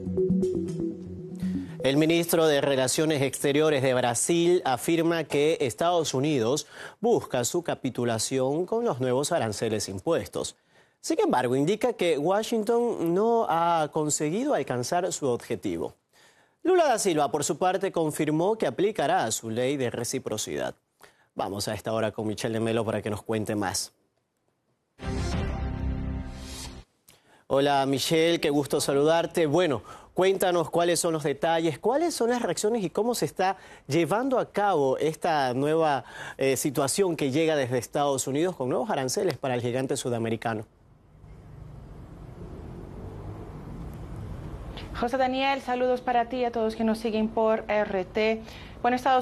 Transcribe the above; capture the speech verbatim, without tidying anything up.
El ministro de Relaciones Exteriores de Brasil afirma que Estados Unidos busca su capitulación con los nuevos aranceles impuestos. Sin embargo, indica que Washington no ha conseguido alcanzar su objetivo. Lula da Silva, por su parte, confirmó que aplicará su ley de reciprocidad. Vamos a esta hora con Michelle de Melo para que nos cuente más. Hola Michelle, qué gusto saludarte. Bueno, cuéntanos cuáles son los detalles, cuáles son las reacciones y cómo se está llevando a cabo esta nueva eh, situación que llega desde Estados Unidos con nuevos aranceles para el gigante sudamericano. José Daniel, saludos para ti y a todos que nos siguen por R T. Bueno, Estados